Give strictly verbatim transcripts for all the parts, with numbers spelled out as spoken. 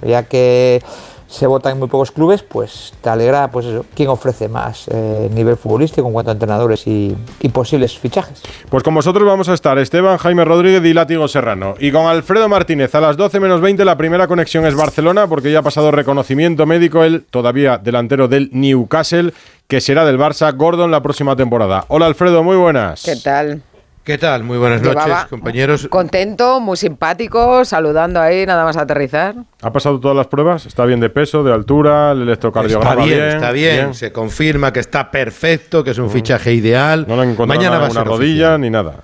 ya que se vota en muy pocos clubes, pues te alegra, pues eso, quién ofrece más eh, nivel futbolístico en cuanto a entrenadores y, y posibles fichajes. Pues con vosotros vamos a estar Esteban, Jaime Rodríguez y Látigo Serrano. Y con Alfredo Martínez a las doce menos veinte la primera conexión es Barcelona, porque ya ha pasado reconocimiento médico el todavía delantero del Newcastle, que será del Barça, Gordon, la próxima temporada. Hola Alfredo, muy buenas. ¿Qué tal? ¿Qué tal? Muy buenas Llevaba noches, compañeros. Contento, muy simpático, saludando ahí, nada más aterrizar. ¿Ha pasado todas las pruebas? ¿Está bien de peso, de altura, el electrocardiograma? Está bien, bien, está bien. bien. Se confirma que está perfecto, que es un uh-huh. fichaje ideal. No le han encontrado Mañana nada, va a ser una rodilla oficial. ni nada.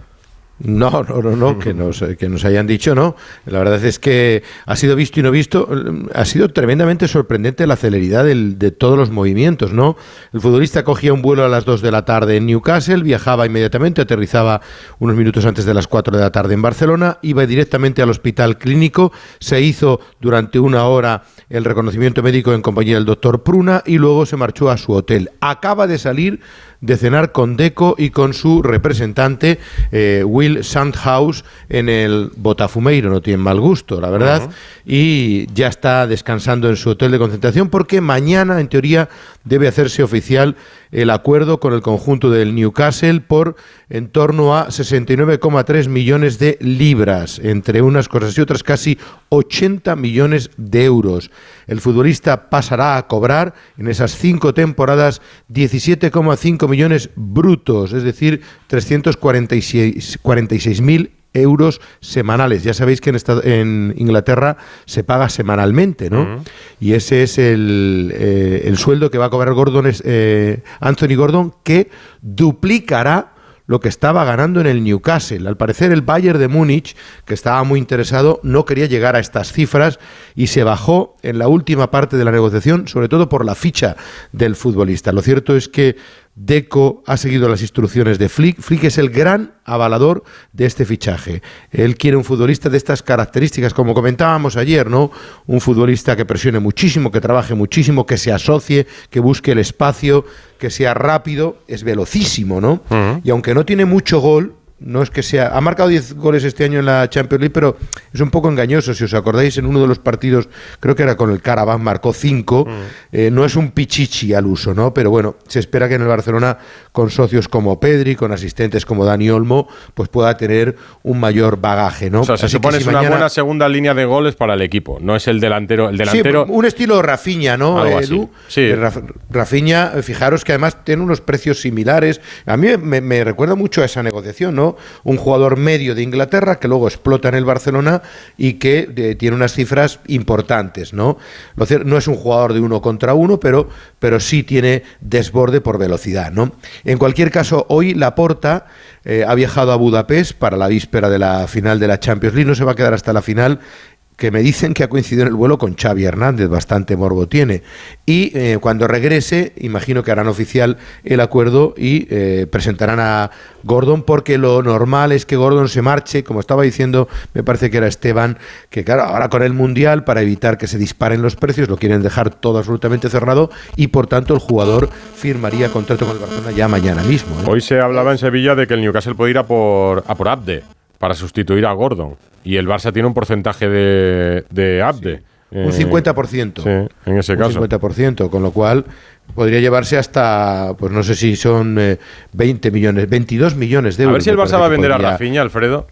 No, no, no, no que, nos, que nos hayan dicho, no. La verdad es que ha sido visto y no visto. Ha sido tremendamente sorprendente la celeridad del, de todos los movimientos, ¿no? El futbolista cogía un vuelo a las dos de la tarde en Newcastle, viajaba inmediatamente, aterrizaba unos minutos antes de las cuatro de la tarde en Barcelona, iba directamente al hospital clínico, se hizo durante una hora el reconocimiento médico en compañía del doctor Pruna y luego se marchó a su hotel. Acaba de salir de cenar con Deco y con su representante eh, Will Sandhaus en el Botafumeiro, no tiene mal gusto, la verdad, uh-huh. y ya está descansando en su hotel de concentración porque mañana, en teoría, debe hacerse oficial el acuerdo con el conjunto del Newcastle por en torno a sesenta y nueve coma tres millones de libras, entre unas cosas y otras casi ochenta millones de euros. El futbolista pasará a cobrar en esas cinco temporadas diecisiete coma cinco millones brutos, es decir, trescientos cuarenta y seis mil euros semanales. Ya sabéis que en, esta, en Inglaterra se paga semanalmente, ¿no? Uh-huh. Y ese es el, eh, el sueldo que va a cobrar Gordon, eh, Anthony Gordon, que duplicará lo que estaba ganando en el Newcastle. Al parecer el Bayern de Múnich, que estaba muy interesado, no quería llegar a estas cifras y se bajó en la última parte de la negociación, sobre todo por la ficha del futbolista. Lo cierto es que Deco ha seguido las instrucciones de Flick. Flick es el gran avalador de este fichaje. Él quiere un futbolista de estas características, como comentábamos ayer, ¿no? Un futbolista que presione muchísimo, que trabaje muchísimo, que se asocie, que busque el espacio, que sea rápido, es velocísimo, ¿no? Uh-huh. Y aunque no tiene mucho gol, no es que sea... Ha marcado diez goles este año en la Champions League, pero es un poco engañoso. Si os acordáis, en uno de los partidos, creo que era con el Karabakh, marcó cinco. Mm. Eh, no es un pichichi al uso, ¿no? Pero bueno, se espera que en el Barcelona, con socios como Pedri, con asistentes como Dani Olmo, pues pueda tener un mayor bagaje, ¿no? O sea, se Así supone que si es mañana... una buena segunda línea de goles para el equipo. No es el delantero... El delantero... Sí, un estilo Rafinha, ¿no, Algo Edu? Sí. Rafinha, fijaros que además tiene unos precios similares. A mí me, me recuerda mucho a esa negociación, ¿no? Un jugador medio de Inglaterra que luego explota en el Barcelona y que de, tiene unas cifras importantes, ¿no? Lo cierto, no es un jugador de uno contra uno, pero, pero sí tiene desborde por velocidad, ¿no? En cualquier caso, hoy Laporta eh, ha viajado a Budapest para la víspera de la final de la Champions League, no se va a quedar hasta la final, que me dicen que ha coincidido en el vuelo con Xavi Hernández, bastante morbo tiene. Y eh, cuando regrese, imagino que harán oficial el acuerdo y eh, presentarán a Gordon, porque lo normal es que Gordon se marche, como estaba diciendo, me parece que era Esteban, que claro, ahora con el Mundial, para evitar que se disparen los precios, lo quieren dejar todo absolutamente cerrado y por tanto el jugador firmaría contrato con el Barcelona ya mañana mismo, ¿eh? Hoy se hablaba en Sevilla de que el Newcastle puede ir a por, a por Abde para sustituir a Gordon. Y el Barça tiene un porcentaje de, de Abde. Sí. Eh, un cincuenta por ciento. Sí, en ese un caso. Un cincuenta por ciento, con lo cual podría llevarse hasta, pues no sé si son eh, veinte millones, veintidós millones de euros. A ver si el Barça va a vender podría... a Rafinha, Alfredo.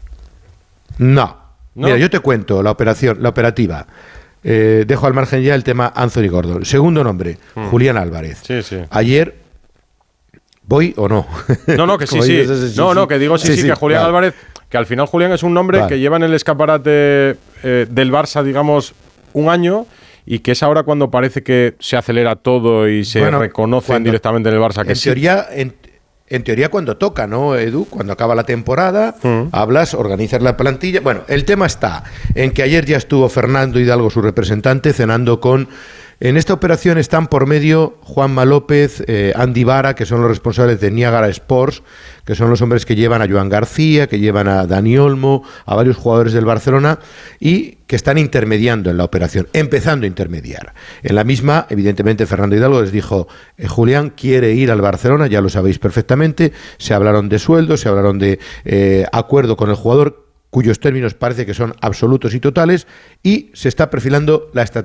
No. no. Mira, yo te cuento la operación, la operativa. Eh, dejo al margen ya el tema Anthony Gordon. Segundo nombre, hmm. Julián Álvarez. Sí, sí. Ayer... ¿Voy o no? No, no, que sí, sí. Dices, sí. No, no, que digo sí, sí, sí, sí que Julián vale. Álvarez, que al final Julián es un nombre vale. que lleva en el escaparate eh, del Barça, digamos, un año, y que es ahora cuando parece que se acelera todo y se bueno, reconocen cuando, directamente en el Barça que en sí. Teoría, en, en teoría cuando toca, ¿no, Edu? Cuando acaba la temporada, mm. hablas, organizas la plantilla. Bueno, el tema está en que ayer ya estuvo Fernando Hidalgo, su representante, cenando con... En esta operación están por medio Juanma López, eh, Andy Vara, que son los responsables de Niagara Sports, que son los hombres que llevan a Joan García, que llevan a Dani Olmo, a varios jugadores del Barcelona y que están intermediando en la operación, empezando a intermediar. En la misma, evidentemente, Fernando Hidalgo les dijo, eh, Julián quiere ir al Barcelona, ya lo sabéis perfectamente, se hablaron de sueldos, se hablaron de eh, acuerdo con el jugador, cuyos términos parece que son absolutos y totales, y se está perfilando la estrategia